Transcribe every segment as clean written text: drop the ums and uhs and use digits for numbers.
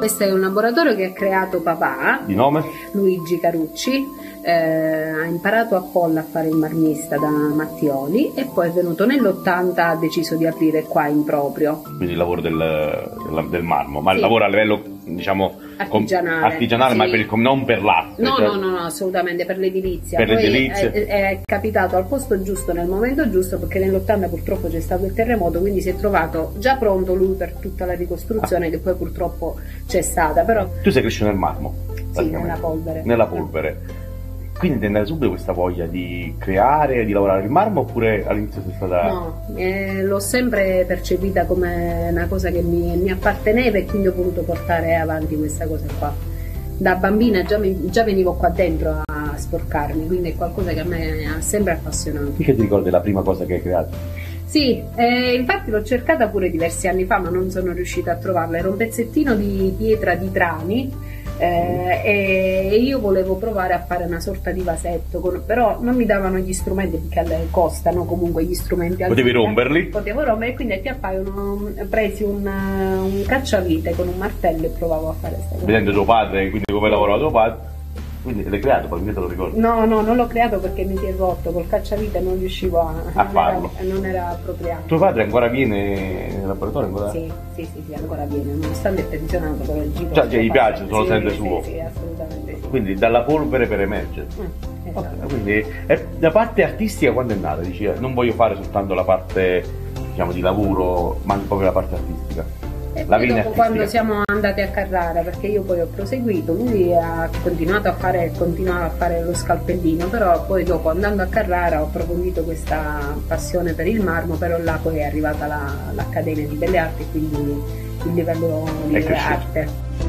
Questo è un laboratorio che ha creato papà, Di nome? Luigi Carucci. Ha imparato a Polla a fare il marmista da Mattioli e poi è venuto nell'80, ha deciso di aprire qua in proprio. Quindi il lavoro del marmo, ma Sì. il lavoro a livello, diciamo, artigianale, sì. ma non per l'arte. No, cioè... no, assolutamente, per l'edilizia. Per Poi l'edilizia. è capitato al posto giusto, nel momento giusto, perché nell'80 purtroppo c'è stato il terremoto, quindi si è trovato già pronto lui per tutta la ricostruzione che poi purtroppo c'è stata. Però Tu sei cresciuto nel marmo? sì, nella polvere. Nella polvere. Quindi ti è andata subito questa voglia di creare, di lavorare il marmo, oppure all'inizio sei stata... No, l'ho sempre percepita come una cosa che mi apparteneva e quindi ho voluto portare avanti questa cosa qua. Da bambina già venivo qua dentro a sporcarmi, quindi è qualcosa che a me ha sempre appassionato. Che ti ricordi la prima cosa che hai creato? Sì, infatti l'ho cercata pure diversi anni fa, ma non sono riuscita a trovarla. Era un pezzettino di pietra di Trani. E io volevo provare a fare una sorta di vasetto, però non mi davano gli strumenti perché costano comunque gli strumenti. Potevi romperli? Potevo rompere, e quindi presi un cacciavite con un martello e provavo a fare questa cosa. Vedendo tuo padre, quindi come lavorava tuo padre, quindi l'hai creato, probabilmente te lo ricordi? No, non l'ho creato perché mi si è rotto, col cacciavite non riuscivo a farlo. Non era appropriato. Tuo padre ancora viene nel laboratorio? Ancora? Sì, ancora viene, nonostante è pensionato, però il giro. Cioè, gli piace, sono sempre suo. Sì, assolutamente sì. Quindi dalla polvere per emergere. Esatto. Okay, quindi la parte artistica quando è nata? Dici, non voglio fare soltanto la parte, diciamo, di lavoro, ma anche proprio la parte artistica. E La poi linea dopo, artistica. quando siamo andati a Carrara, perché io poi ho proseguito, lui ha continuato a fare lo scalpellino, però poi dopo, andando a Carrara, ho approfondito questa passione per il marmo, però là poi è arrivata l'Accademia di Belle Arti, quindi il livello di arte.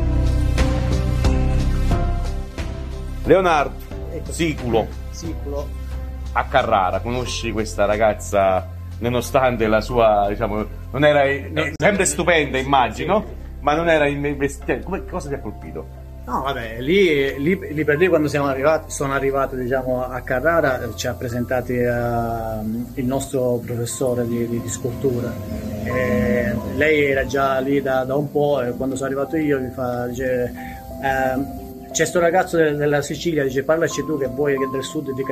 Leonardo Siculo Siculo. a Carrara, conosci questa ragazza nonostante la sua, diciamo, non era sempre stupenda, immagino, ma non era investita. Cosa ti ha colpito? No, vabbè, lì per lì quando sono arrivati diciamo a Carrara, ci ha presentati il nostro professore di scultura. Lei era già lì da un po' e quando sono arrivato io dice c'è sto ragazzo della Sicilia, dice parlaci tu che vuoi che del sud ti